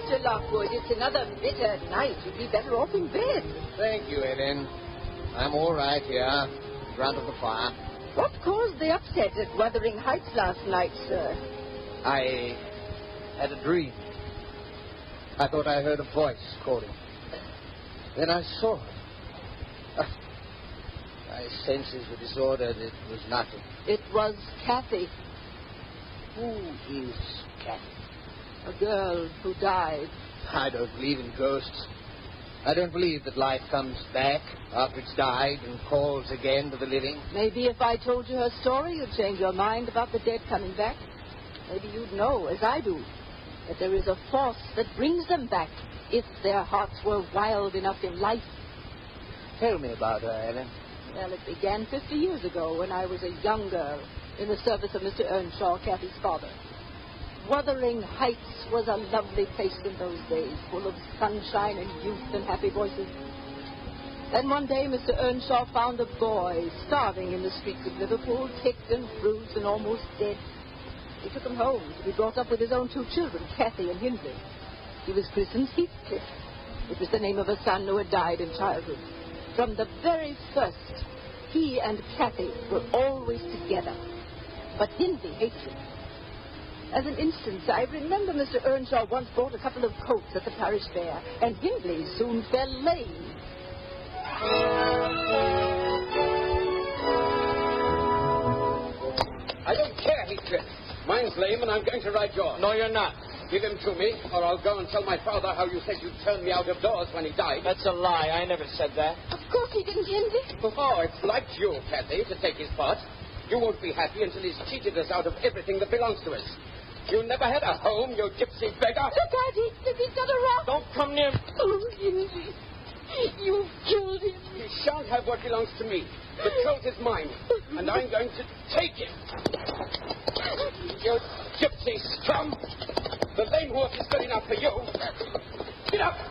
Mr. Lockwood. It's another bitter night. You'd be better off in bed. Thank you, Ellen. I'm all right here, in front of the fire. What caused the upset at Wuthering Heights last night, sir? I had a dream. I thought I heard a voice calling. Then I saw it. My senses were disordered. It was nothing. It was Kathy, Who is Kathy? a girl who died. I don't believe in ghosts. I don't believe that life comes back after it's died and calls again to the living. Maybe if I told you her story, you'd change your mind about the dead coming back. Maybe you'd know, as I do, that there is a force that brings them back if their hearts were wild enough in life. Tell me about her, Ellen. Well, it began 50 years ago when I was a young girl in the service of Mr. Earnshaw, Kathy's father. Wuthering Heights was a lovely place in those days, full of sunshine and youth and happy voices. Then one day, Mr. Earnshaw found a boy starving in the streets of Liverpool, kicked and bruised and almost dead. He took him home to be brought up with his own two children, Kathy and Hindley. He was christened Heathcliff. It was the name of a son who had died in childhood. From the very first, he and Kathy were always together. But Hindley hated him. As an instance, I remember Mr. Earnshaw once bought a couple of coats at the parish fair, and Hindley soon fell lame. I don't care, Heathcliff. Mine's lame, and I'm going to ride yours. No, you're not. Give him to me, or I'll go and tell my father how you said you turned me out of doors when he died. That's a lie. I never said that. Of course he didn't, Hindley. Oh, it's like you, Kathy, to take his part. You won't be happy until he's cheated us out of everything that belongs to us. You never had a home, you gypsy beggar. Look out, Heathcliff, he's got a rock. Don't come near me. Oh, Hindley, you've killed him. He shan't have what belongs to me. The truth is mine, and I'm going to take it. You gypsy scum. The lame horse is good enough for you. Get up.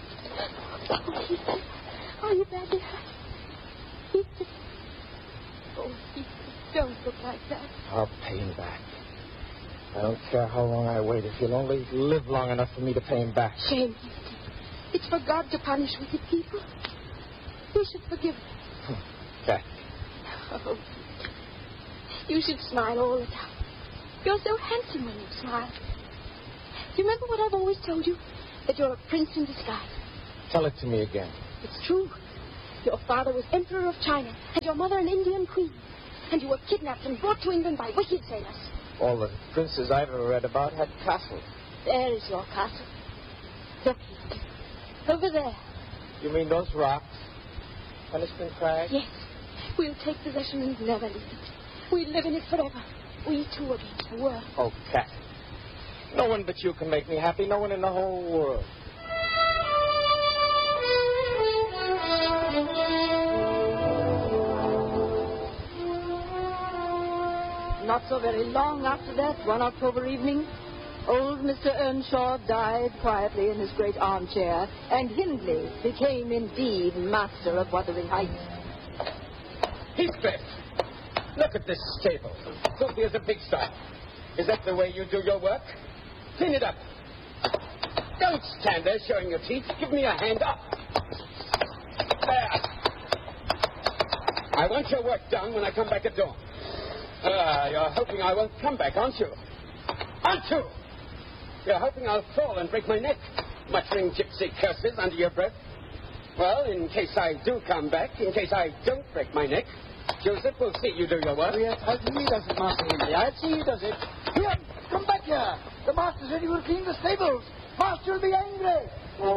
Are you badly hurt? Heathcliff. Oh, Heathcliff, don't look like that. I'll pay him back. I don't care how long I wait. If you'll only live long enough for me to pay him back. Shame, Heathcliff. It's for God to punish wicked people. We should forgive them. Cat. Oh, you should smile all the time. You're so handsome when you smile. You remember what I've always told you? That you're a prince in disguise. Tell it to me again. It's true. Your father was Emperor of China, and your mother an Indian queen. And you were kidnapped and brought to England by wicked sailors. All the princes I've ever read about had castles. There is your castle. Look, Heathcliff. Over there. You mean those rocks? Punishment Crag? Yes. We'll take possession and never leave it. We'll live in it forever. We two against the world. Oh, Cat. No one but you can make me happy. No one in the whole world. Not so very long after that, one October evening, old Mr. Earnshaw died quietly in his great armchair, and Hindley became indeed master of Wuthering Heights. Heathcliff, look at this stable. Filthy as a pigsty. Is that the way you do your work? Clean it up. Don't stand there showing your teeth. Give me a hand up. There. I want your work done when I come back at dawn. You're hoping I won't come back, aren't you? Aren't you? You're hoping I'll fall and break my neck, muttering gypsy curses under your breath. Well, in case I do come back, in case I don't break my neck, Joseph will see you do your work. Yes, I'll see he does it, Master Hindley. I'll see he does it. Here, come back here. The master said he will clean the stables. Master will be angry.